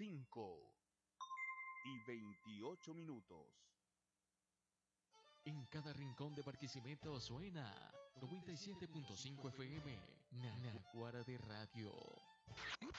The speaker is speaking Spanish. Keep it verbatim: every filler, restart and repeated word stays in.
cinco y veintiocho minutos. En cada rincón de Barquisimeto suena noventa y siete punto cinco F M, Naguará de Radio.